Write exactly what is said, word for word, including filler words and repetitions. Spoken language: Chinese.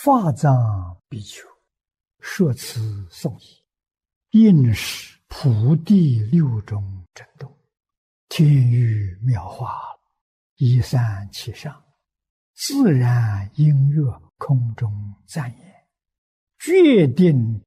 法藏比丘说此颂已，应是普地六种震动，天雨妙化，一散其上，自然音乐空中赞言，决定